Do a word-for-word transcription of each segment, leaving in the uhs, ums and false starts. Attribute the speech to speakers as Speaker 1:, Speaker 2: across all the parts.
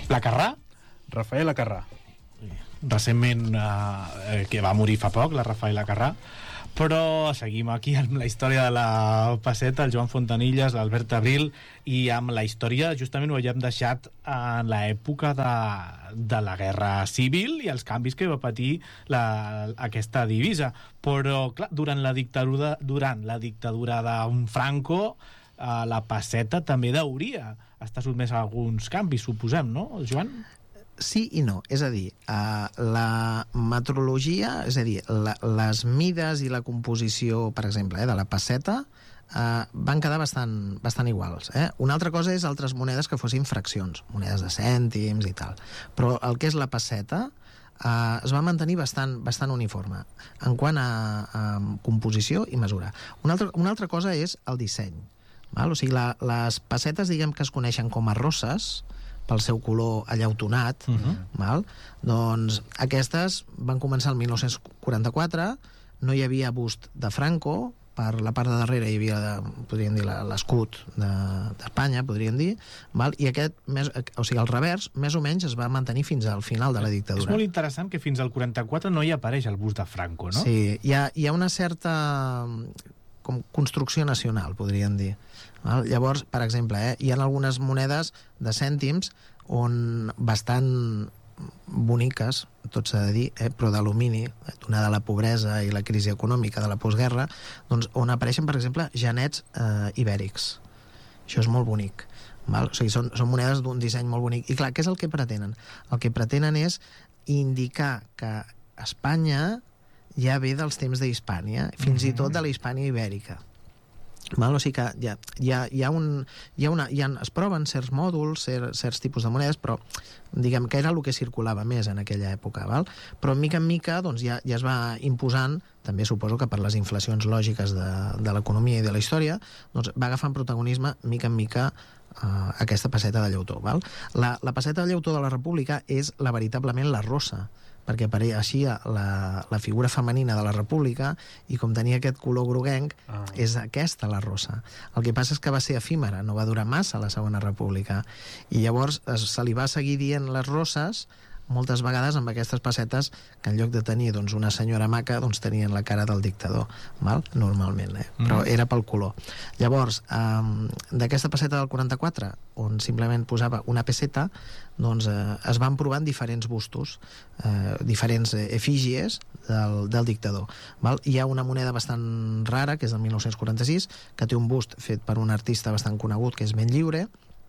Speaker 1: La Carrà?
Speaker 2: Rafael Acarrà.
Speaker 1: Recentment, eh, que va morir fa poc, la Rafaela Carrà. Però seguim aquí amb la història de la pesseta, el Joan Fontanilles, l'Albert Abril, i amb la història justament ho havíem deixat en l'època de, de la Guerra Civil i els canvis que va patir la, aquesta divisa. Però clar, durant la dictadura, durant la dictadura d'un Franco, eh, la pesseta també hauria estar sotmesa a alguns canvis, suposem, no, Joan?
Speaker 3: Sí i no, és a dir, uh, la metrologia, és a dir, la, les mides i la composició, per exemple, eh, de la pesseta, uh, van quedar bastant, bastant iguals. Eh? Una altra cosa és altres monedes que fossin fraccions, monedes de cèntims i tal. Però el que és la pesseta uh, es va mantenir bastant, bastant uniforme en quant a, a composició i mesura. Una altra, una altra cosa és el disseny. Val? O sigui, la, les pessetes, diguem que es coneixen com a rosses, pel seu color allautonat, uh-huh. val? Doncs aquestes van començar el mil nou-cents quaranta-quatre, no hi havia bust de Franco, per la part de darrere hi havia, de, podríem dir, l'escut d'Espanya, podríem dir, val? I aquest, més, o sigui, el revers, més o menys es va mantenir fins al final de la dictadura.
Speaker 1: És molt interessant que fins al quaranta-quatre no hi apareix el bust de Franco, no?
Speaker 3: Sí, hi ha, hi ha una certa com construcció nacional, podríem dir. Val? Llavors, per exemple, eh, hi ha algunes monedes de cèntims on bastant boniques, tot s'ha de dir, eh, però d'alumini, donada la pobresa i la crisi econòmica de la postguerra, doncs on apareixen, per exemple, genets eh, ibèrics. Això és molt bonic. Val? O sigui, són, són monedes d'un disseny molt bonic. I clar, què és el que pretenen? El que pretenen és indicar que Espanya ja ve dels temps d'Hispània, fins mm-hmm. i tot de la Hispània ibèrica. Val? O sigui que hi ha, hi ha, hi ha un, hi ha una, hi ha, es proven certs mòduls, cer, certs tipus de monedes, però diguem que era el que circulava més en aquella època, val? Però mica en mica doncs, ja, ja es va imposant, també suposo que per les inflacions lògiques de, de l'economia i de la història, doncs va agafant protagonisme mica en mica eh, aquesta pesseta de llautó. Val? La, la pesseta de llautó de la República és la veritablement la rossa, perquè apareixia la, la figura femenina de la República i com tenia aquest color groguenc, ah. és aquesta la rossa. El que passa és que va ser efímera, no va durar massa la Segona República, i llavors es, se li va seguir dient les rosses moltes vegades amb aquestes pessetes que en lloc de tenir doncs, una senyora maca doncs, tenien la cara del dictador, val? Normalment, eh? Mm. Però era pel color. Llavors, um, d'aquesta pesseta del quaranta-quatre, on simplement posava una pesseta, doncs eh, es van provant diferents bustos, eh, diferents efígies del, del dictador. Val? Hi ha una moneda bastant rara, que és del mil nou-cents quaranta-sis, que té un bust fet per un artista bastant conegut, que és Benlliure.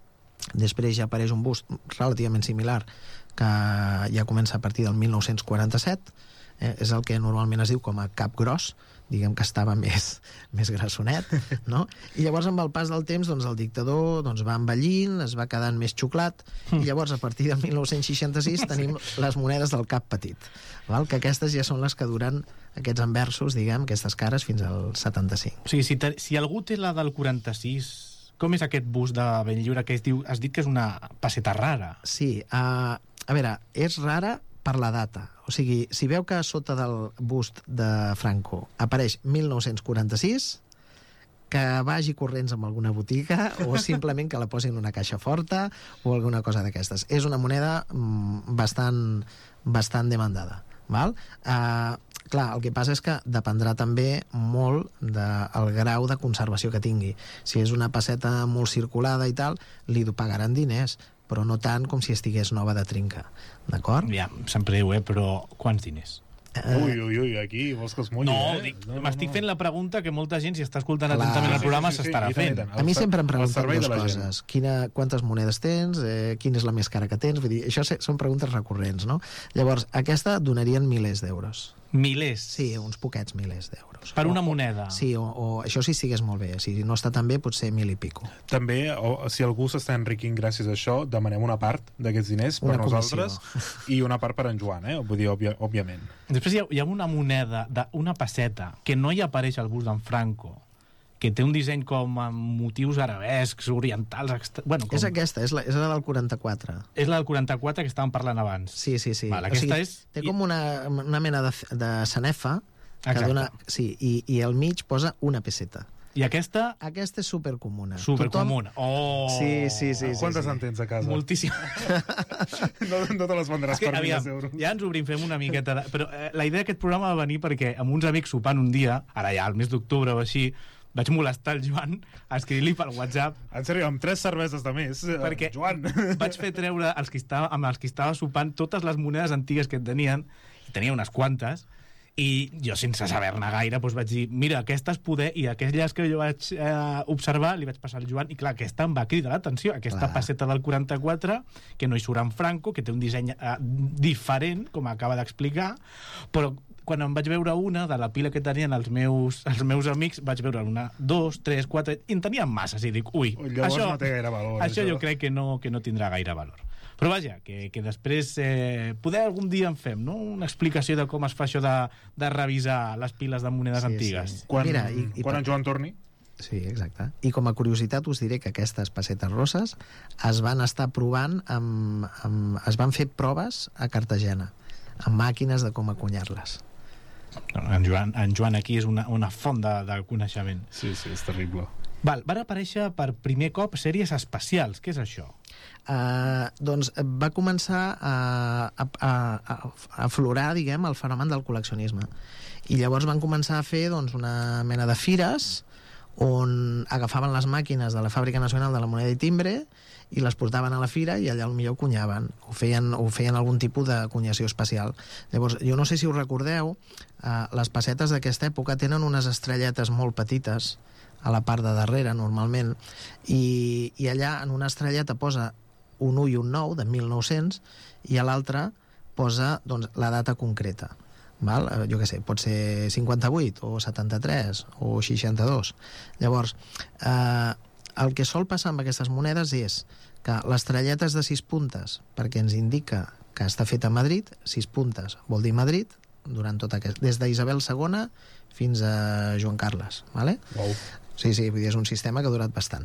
Speaker 3: Després ja apareix un bust relativament similar que ja comença a partir del mil nou-cents quaranta-set, eh, és el que normalment es diu com a cap gros, diguem que estava més, més grassonet, no? I llavors amb el pas del temps doncs, el dictador doncs, va envellint, es va quedant més xuclat, i llavors a partir del mil nou-cents seixanta-sis tenim les monedes del cap petit, val? Que aquestes ja són les que duren aquests enversos, diguem, aquestes cares fins al setanta-cinc.
Speaker 1: O sigui, si, te, si algú té la del quaranta-sis, com és aquest bust de Benlliure que es diu, has dit que és una pesseta rara?
Speaker 3: Sí, uh, a veure, és rara per la data. O sigui, si veu que sota del bust de Franco apareix mil nou-cents quaranta-sis, que vagi corrents amb alguna botiga o simplement que la posin en una caixa forta o alguna cosa d'aquestes. És una moneda mm, bastant, bastant demandada. Val? Uh, clar, el que passa és que dependrà també molt del grau de conservació que tingui. Si és una pesseta molt circulada i tal, li pagaran diners, però no tant com si estigués nova de trinca. D'acord?
Speaker 1: Ja, em sap greu, eh? Però quants diners?
Speaker 2: Uh, ui, ui, ui, aquí vols que es mulli,
Speaker 1: no,
Speaker 2: eh?
Speaker 1: Dic,
Speaker 2: no, no,
Speaker 1: m'estic
Speaker 2: no.
Speaker 1: fent la pregunta que molta gent, si està escoltant
Speaker 3: Clar.
Speaker 1: atentament el programa,
Speaker 2: sí, sí, sí,
Speaker 1: s'estarà
Speaker 2: sí,
Speaker 1: fent.
Speaker 2: tant,
Speaker 3: A mi sempre em pregunten dues
Speaker 2: coses.
Speaker 3: coses. Quina, quantes monedes tens? Eh, quina és la més cara que tens? Vull dir, això són preguntes recurrents, no? Llavors, aquesta donarien milers d'euros.
Speaker 1: Milers?
Speaker 3: Sí, uns poquets milers d'euros.
Speaker 1: Per una
Speaker 3: o,
Speaker 1: moneda?
Speaker 3: Sí, o, o això sí sigués molt bé. Si no està tan bé, potser mil i pico.
Speaker 2: També, o, si algú s'està enriquint gràcies a això, demanem una part d'aquests diners per
Speaker 3: una
Speaker 2: nosaltres i una part per en Joan, eh? Vull dir, òbvia, òbviament.
Speaker 1: Després hi ha, hi ha una moneda d'una pesseta que no hi apareix al bust d'en Franco, que té un disseny com amb motius arabescs, orientals... Extra... Bueno, com...
Speaker 3: És aquesta, és la, és la del quaranta-quatre.
Speaker 1: És la del quaranta-quatre que estàvem parlant abans.
Speaker 3: Sí, sí, sí.
Speaker 1: Val, aquesta
Speaker 3: o sigui,
Speaker 1: és...
Speaker 3: Té com una, una mena de, de sanefa que
Speaker 1: Exacte.
Speaker 3: dona, sí, i, i al mig posa una pesseta.
Speaker 1: I aquesta?
Speaker 3: Aquesta és supercomuna.
Speaker 1: Supercomuna. Oh!
Speaker 3: Sí, sí, sí. sí
Speaker 2: Quantes
Speaker 3: sí.
Speaker 2: en tens a casa?
Speaker 1: Moltíssim.
Speaker 2: no, no te les vendràs per mil euros.
Speaker 1: Ja ens obrim, fem una miqueta de... Però eh, la idea d'aquest programa va venir perquè amb uns amics sopant un dia, ara ja al mes d'octubre o així, vaig molestar el Joan a escriure-li pel WhatsApp.
Speaker 2: En sèrio, amb tres cerveses de més.
Speaker 1: Perquè
Speaker 2: Joan.
Speaker 1: vaig fer treure els que estava, amb els que estava sopant totes les monedes antigues que et tenien, i tenia unes quantes, i jo, sense saber-ne gaire, doncs vaig dir, mira, aquestes poder, i aquelles que jo vaig eh, observar, li vaig passar al Joan, i clar, aquesta em va cridar l'atenció, aquesta clar. Passeta del quaranta-quatre, que no hi surt en franco, que té un disseny eh, diferent, com acaba d'explicar, però quan em vaig veure una, de la pila que tenien els meus, els meus amics, vaig veure una, dos, tres, quatre, i en tenien masses, i dic, ui,
Speaker 2: llavors
Speaker 1: això,
Speaker 2: no té gaire valor.
Speaker 1: Això, això jo crec que no, que no tindrà gaire valor. Però vaja, que, que després eh, poder algun dia en fem, no? Una explicació de com es fa això de, de revisar les piles de monedes
Speaker 3: Sí,
Speaker 1: antigues.
Speaker 3: sí.
Speaker 2: Quan,
Speaker 3: Mira, i- i
Speaker 2: quan
Speaker 3: per-
Speaker 2: en Joan torni?
Speaker 3: Sí, exacte. I com a curiositat us diré que aquestes pessetes rosses es van estar provant, amb, amb, es van fer proves a Cartagena, amb màquines de com acunyar-les.
Speaker 1: En Joan, en Joan aquí és una, una font de, de coneixement.
Speaker 2: Sí, sí, és terrible.
Speaker 1: Val, van aparèixer per primer cop sèries espacials. Què és això?
Speaker 3: Uh, doncs va començar a, a, a, a aflorar, diguem, el fenomen del col·leccionisme. I llavors van començar a fer doncs, una mena de fires on agafaven les màquines de la Fàbrica Nacional de la Moneda i Timbre i les portaven a la fira i allà potser cunyaven, o feien, o feien algun tipus de cunyació espacial. Llavors, jo no sé si us recordeu, uh, les pessetes d'aquesta època tenen unes estrelletes molt petites a la part de darrere, normalment, i, i allà en una estrelleta posa un u i un nou, de mil nou-cents, i a l'altra posa doncs, la data concreta. Val? Jo què sé, pot ser cinquanta-vuit, o setanta-tres, o seixanta-dos. Llavors, eh, el que sol passar amb aquestes monedes és que l'estrelleta és de sis puntes, perquè ens indica que està feta a Madrid, sis puntes vol dir Madrid, durant tot aquest... des d'Isabel segona fins a Joan Carles. Vale?
Speaker 2: Wow.
Speaker 3: Sí, sí, vull dir, és un sistema que ha durat bastant.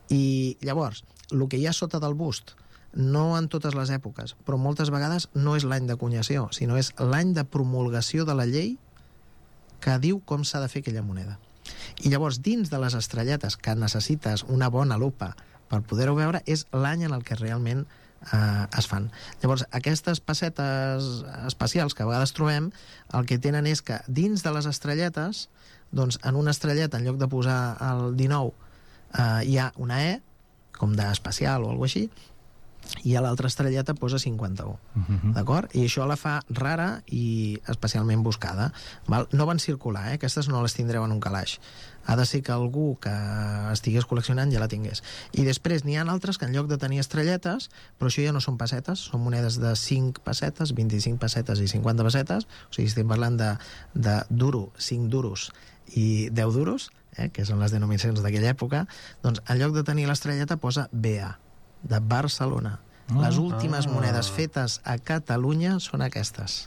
Speaker 3: I llavors, el que hi ha sota del bust, no en totes les èpoques, però moltes vegades no és l'any d'acunyació, sinó és l'any de promulgació de la llei que diu com s'ha de fer aquella moneda. I llavors, dins de les estrelletes que necessites una bona lupa per poder-ho veure, és l'any en el que realment eh, es fan. Llavors, aquestes pessetes espacials que a vegades trobem, el que tenen és que dins de les estrelletes, doncs en una estrelleta, en lloc de posar el dinou, eh, hi ha una E, com d'espacial o alguna cosa així, i a l'altra estrelleta posa cinquanta-u.
Speaker 1: Uh-huh.
Speaker 3: D'acord? I això la fa rara i especialment buscada. Val? No van circular, eh? Aquestes no les tindreu en un calaix. Ha de ser que algú que estigués col·leccionant ja la tingués. I després n'hi ha altres que en lloc de tenir estrelletes, però això ja no són pessetes, són monedes de cinc pessetes, vint-i-cinc pessetes i cinquanta pessetes, o sigui, estem parlant de, de duro, cinc duros i deu duros, eh? Que són les denominacions d'aquella època, doncs en lloc de tenir l'estrelleta posa B A, de Barcelona.
Speaker 1: Oh,
Speaker 3: Les últimes
Speaker 2: ah.
Speaker 3: monedes fetes a Catalunya són aquestes.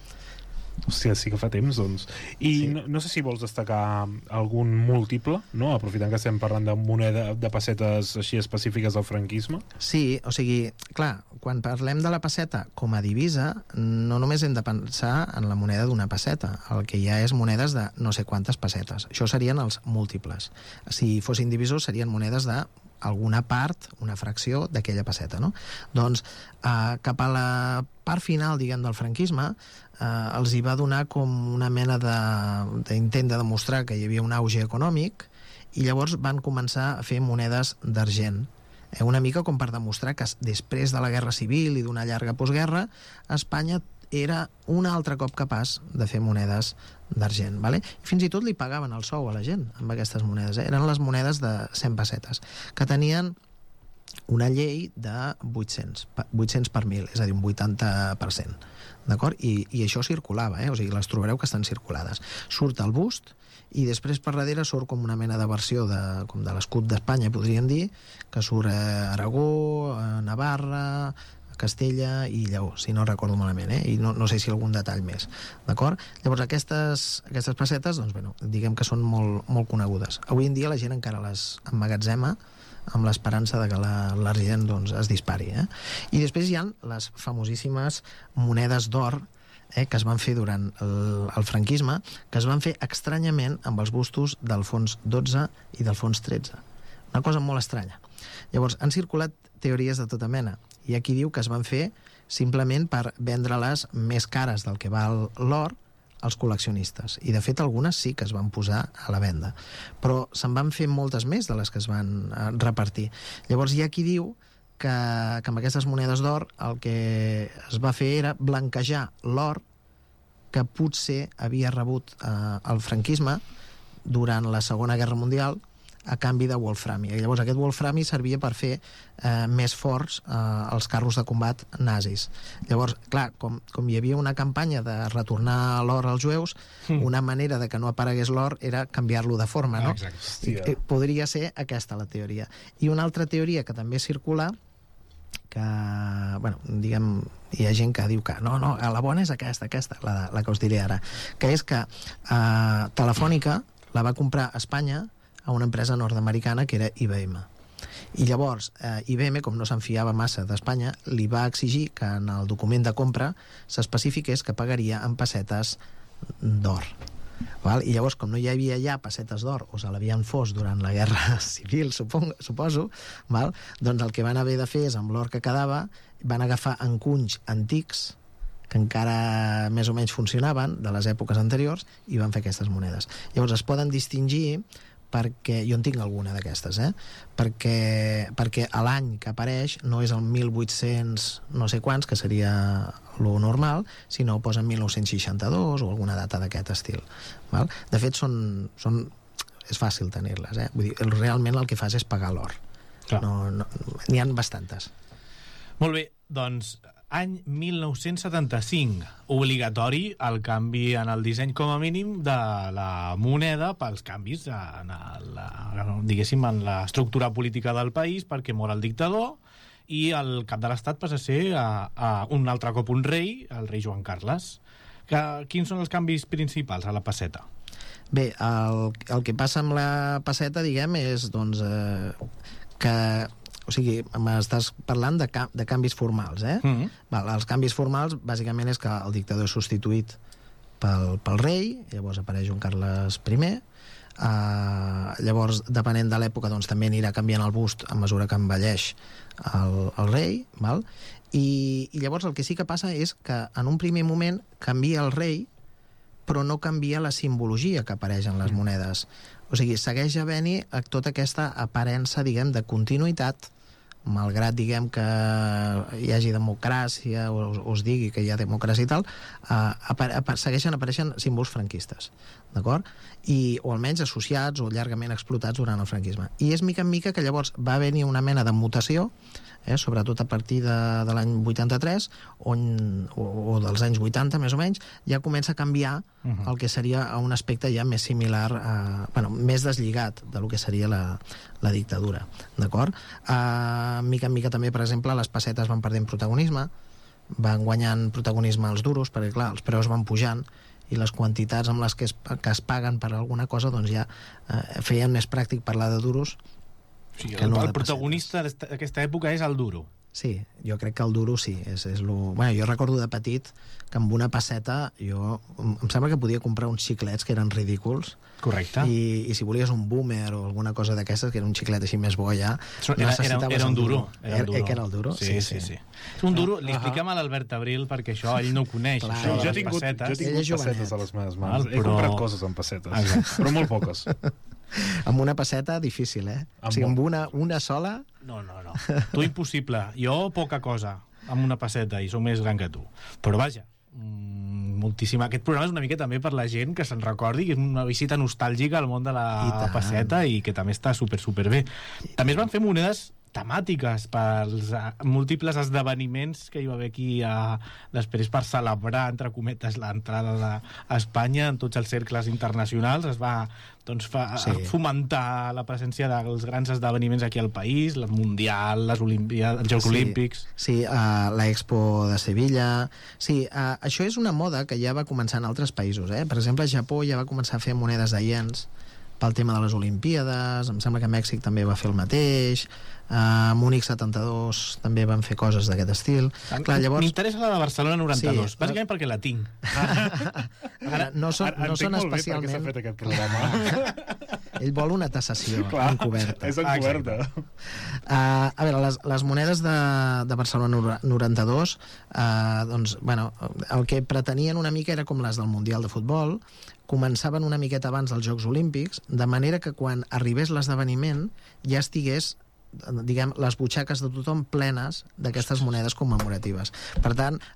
Speaker 2: Hòstia, sí que fa temps, doncs. I
Speaker 3: Sí.
Speaker 2: no, no sé si vols destacar algun múltiple, no? Aprofitant que estem parlant de moneda, de pessetes així específiques del franquisme.
Speaker 3: Sí, o sigui, clar, quan parlem de la pesseta com a divisa, no només hem de pensar en la moneda d'una pesseta. El que hi ha és monedes de no sé quantes pessetes. Això serien els múltiples. Si fossin divisors, serien monedes de alguna part, una fracció d'aquella pesseta, no? Doncs eh, cap a la part final, diguem, del franquisme, eh, els hi va donar com una mena d'intent de, de demostrar que hi havia un auge econòmic i llavors van començar a fer monedes d'argent. Eh, una mica com per demostrar que després de la Guerra Civil i d'una llarga postguerra, Espanya era un altre cop capaç de fer monedes d'argent. Vale? Fins i tot li pagaven el sou a la gent amb aquestes monedes. Eh? Eren les monedes de cent pessetes, que tenien una llei de vuit-cents, vuit-cents per mil, és a dir, un vuitanta per cent. D'acord? I, I això circulava, eh? O sigui, les trobareu que estan circulades. Surt el bust i després per darrere surt com una mena de versió de, com de l'escut d'Espanya, podríem dir, que surt a Aragó, a Navarra, Castella i Lleó, si no recordo malament, eh? I no, no sé si algun detall més, d'acord? Llavors aquestes, aquestes pessetes, doncs, bueno, diguem que són molt, molt conegudes. Avui en dia la gent encara les emmagatzema amb l'esperança de que l'argent doncs, es dispari, eh? I després hi ha les famosíssimes monedes d'or eh, que es van fer durant el, el franquisme, que es van fer estranyament amb els bustos d'Alfons dotze i d'Alfons tretze. Una cosa molt estranya. Llavors, han circulat teories de tota mena. Hi ha qui diu que es van fer simplement per vendre-les més cares del que val l'or als col·leccionistes. I, de fet, algunes sí que es van posar a la venda. Però se'n van fer moltes més de les que es van eh, repartir. Llavors, hi ha qui diu que, que amb aquestes monedes d'or el que es va fer era blanquejar l'or que potser havia rebut eh, el franquisme durant la Segona Guerra Mundial a canvi de wolframi. I llavors aquest wolframi servia per fer eh, més forts eh, els carros de combat nazis. Llavors, clar, com, com hi havia una campanya de retornar l'or als jueus, mm. una manera de que no aparegués l'or era canviar-lo de forma, no?
Speaker 2: Exacte.
Speaker 3: I, podria ser aquesta la teoria. I una altra teoria que també circula, que, bueno, diguem, hi ha gent que diu que no, no, la bona és aquesta, aquesta, la, la que us diré ara, que és que eh, Telefònica la va comprar a Espanya a una empresa nord-americana que era I B M. I llavors, eh, I B M, com no se'n fiava massa d'Espanya, li va exigir que en el document de compra s'especifiqués que pagaria en pessetes d'or. Val? I llavors, com no hi havia ja pessetes d'or, o se l'havien fos durant la Guerra Civil, supong, suposo, val? Doncs el que van haver de fer és, amb l'or que quedava, van agafar encunys antics que encara més o menys funcionaven de les èpoques anteriors i van fer aquestes monedes. Llavors es poden distingir perquè, jo en tinc alguna d'aquestes, eh? perquè, perquè a l'any que apareix no és el mil vuit-cents no sé quants, que seria lo normal, sinó posa mil nou-cents seixanta-dos o alguna data d'aquest estil. Val? De fet, són, són, és fàcil tenir-les. Eh? Vull dir, realment el que fas és pagar l'or. No, no, n'hi ha bastantes.
Speaker 1: Molt bé, doncs any mil nou-cents setanta-cinc, obligatori el canvi en el disseny com a mínim de la moneda pels canvis en la, diguéssim, en l'estructura política del país, perquè mor el dictador i el cap de l'Estat passa a ser a, a un altre cop un rei, el rei Joan Carles. Que, quins són els canvis principals a la pesseta?
Speaker 3: Bé, el, el que passa amb la pesseta, diguem, és doncs, eh, que o sigui, m'estàs parlant de, ca de canvis formals, eh? Mm-hmm. Val, els canvis formals, bàsicament, és que el dictador és substituït pel, pel rei, llavors apareix un Carles primer, uh, llavors, depenent de l'època, doncs, també anirà canviant el bust a mesura que envelleix el, el rei, val? I, i llavors el que sí que passa és que en un primer moment canvia el rei, però no canvia la simbologia que apareix en les monedes. O sigui, segueix havent-hi tota aquesta aparença, diguem, de continuïtat, malgrat, diguem, que hi hagi democràcia o, o es digui que hi ha democràcia i tal, eh, apa apa segueixen apareixen símbols franquistes, d'acord? I, o almenys associats o llargament explotats durant el franquisme. I és mica en mica que llavors va haver-hi una mena de mutació, eh, sobretot a partir de, de l'any vuitanta-tres, on, o, o dels anys vuitanta, més o menys, ja comença a canviar uh-huh. el que seria un aspecte ja més similar, a, bueno, més deslligat de lo que seria la, la dictadura, d'acord? Uh, mica en mica també, per exemple, les pessetes van perdent protagonisme, van guanyant protagonisme els duros, perquè, clar, els preus van pujant, i les quantitats amb les que es, que es paguen per alguna cosa, doncs ja eh, feien més pràctic parlar de duros.
Speaker 1: Sí, el, no el protagonista d'aquesta època és el duro.
Speaker 3: Sí, jo crec que el duro sí. És, és lo... bueno, jo recordo de petit que amb una pesseta jo... em sembla que podia comprar uns xiclets que eren ridículs.
Speaker 1: Correcte.
Speaker 3: I, i si volies un boomer o alguna cosa d'aquestes, que era un xiclet així més bo ja...
Speaker 1: Era, era, era un duro. Era,
Speaker 3: era, era, era el duro?
Speaker 1: Sí, sí, sí. sí. sí. Un duro, li expliquem a l'Albert Abril perquè això ell no ho coneix.
Speaker 2: Clar,
Speaker 1: això,
Speaker 2: jo he tingut, jo he tingut pessetes a les meves mans. Val, però... He comprat coses amb pessetes, exacte. Però molt poques.
Speaker 3: Amb una pesseta, difícil, eh? Amb o sigui, amb una, una sola...
Speaker 1: No, no, no. Tu impossible. Jo poca cosa amb una pesseta i sóc més gran que tu. Però vaja, moltíssim. Aquest programa és una mica també per la gent que se'n recordi, que és una visita nostàlgica al món de la pesseta i que també està super, super bé. També es van fer monedes temàtiques pels múltiples esdeveniments que hi va haver aquí a, després per celebrar, entre cometes, l'entrada a Espanya en tots els cercles internacionals. Es va doncs, fa, sí. fomentar la presència dels grans esdeveniments aquí al país, el Mundial, les Olimpíades, els Jocs
Speaker 3: sí.
Speaker 1: Olímpics.
Speaker 3: Sí, uh, l'Expo de Sevilla... Sí, uh, això és una moda que ja va començar en altres països. Eh? Per exemple, Japó ja va començar a fer monedes de iens pel tema de les Olimpíades, em sembla que Mèxic també va fer el mateix, a Múnich setanta-dos també van fer coses d'aquest estil. Clar, llavors...
Speaker 1: M'interessa la de Barcelona noranta-dos,
Speaker 3: Sí,
Speaker 1: bàsicament perquè la tinc.
Speaker 3: Ara, no són, no són especialment...
Speaker 2: Ara entenc molt bé per què s'ha fet aquest programa.
Speaker 3: Ell vol una tassació
Speaker 2: Clar,
Speaker 3: encoberta.
Speaker 2: és encoberta.
Speaker 3: Uh, a veure, les, les monedes de, de Barcelona noranta-dos, uh, doncs, bueno, el que pretenien una mica era com les del Mundial de Futbol, començaven una miqueta abans dels Jocs Olímpics, de manera que quan arribés l'esdeveniment ja estigués, diguem, les butxaques de tothom plenes d'aquestes monedes commemoratives. Per tant,